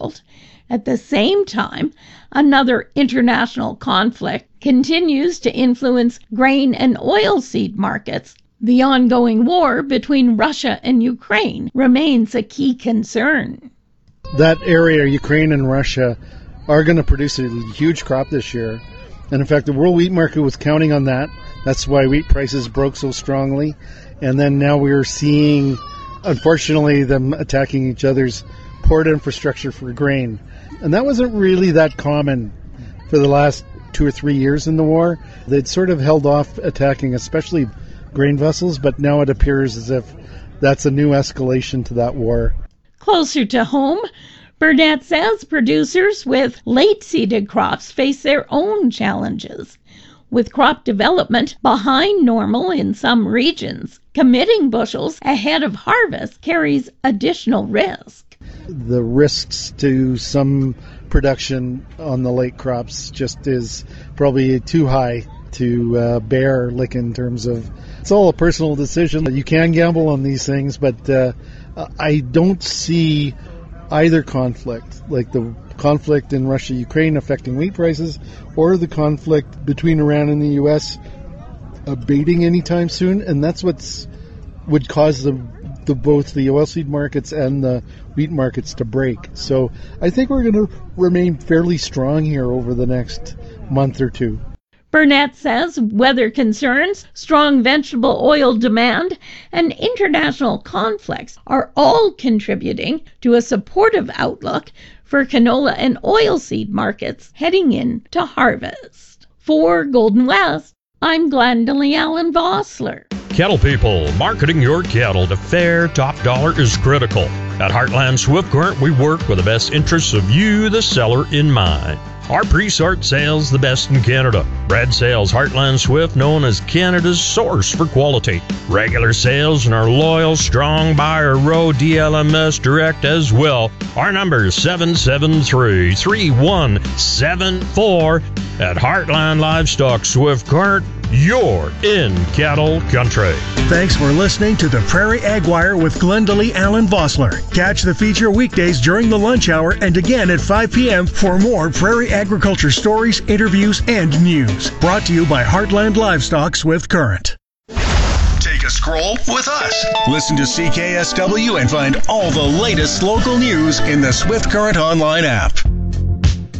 world. At the same time, another international conflict continues to influence grain and oilseed markets. The ongoing war between Russia and Ukraine remains a key concern. That area, Ukraine and Russia, are going to produce a huge crop this year. And in fact, the world wheat market was counting on that. That's why wheat prices broke so strongly. And then now we're seeing, unfortunately, them attacking each other's port infrastructure for grain. And that wasn't really that common for the last 2 or 3 years in the war. They'd sort of held off attacking, especially grain vessels, but now it appears as if that's a new escalation to that war. Closer to home, Burnett says producers with late-seeded crops face their own challenges. With crop development behind normal in some regions, committing bushels ahead of harvest carries additional risk. The risks to some production on the late crops just is probably too high to bear, like in terms of, it's all a personal decision. You can gamble on these things, but I don't see either conflict, like the conflict in Russia-Ukraine affecting wheat prices, or the conflict between Iran and the U.S. abating anytime soon, and that's what's would cause both the oilseed markets and the wheat markets to break. So I think we're going to remain fairly strong here over the next month or two. Burnett says weather concerns, strong vegetable oil demand, and international conflicts are all contributing to a supportive outlook for canola and oilseed markets heading into harvest. For Golden West, I'm Glendalee Allen Vossler. Cattle people, marketing your cattle to fair top dollar is critical. At Heartland Swift Current, we work with the best interests of you, the seller, in mind. Our pre-sort sales the best in Canada. Bred sales Heartland Swift, known as Canada's source for quality. Regular sales and our loyal, strong buyer row DLMS direct as well. Our number is 773-3174. At Heartland Livestock Swift Current, you're in cattle country. Thanks for listening to the Prairie Ag Wire with Glendalee Allen Vossler. Catch the feature weekdays during the lunch hour and again at 5 p.m. for more prairie agriculture stories, interviews, and news. Brought to you by Heartland Livestock Swift Current. Take a scroll with us. Listen to CKSW and find all the latest local news in the Swift Current online app.